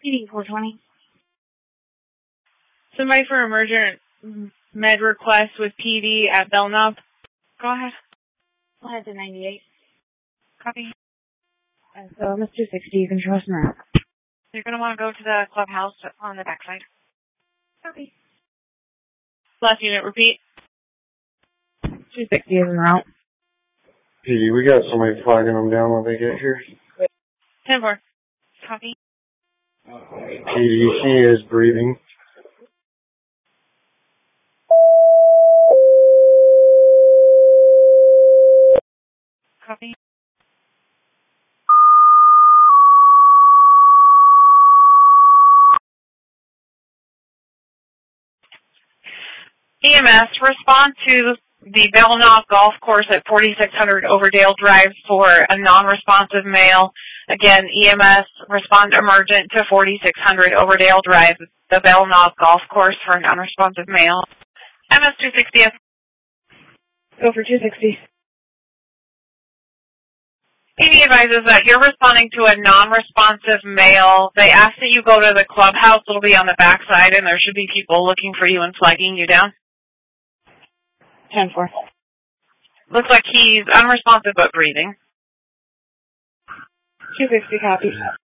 PD 420. Somebody for emergent med request with PD at Belknap. Go ahead. Go ahead to 98. Copy. So, Mr. 60, you can trust me. You're going to want to go to the clubhouse on the backside. Copy. Last unit, repeat. 260 is en route. PD, we got somebody flagging them down when they get here. 10-4. Copy. PD, she is breathing. Copy. EMS, respond to the Belknap Golf Course at 4600 Overdale Drive for a non-responsive male. Again, EMS, respond emergent to 4600 Overdale Drive, the Belknap Golf Course for a non-responsive male. MS 260. Go for 260. PD advises that you're responding to a non-responsive male. They ask that you go to the clubhouse. It'll be on the backside, and there should be people looking for you and flagging you down. 10-4. Looks like he's unresponsive but breathing. 260 copy.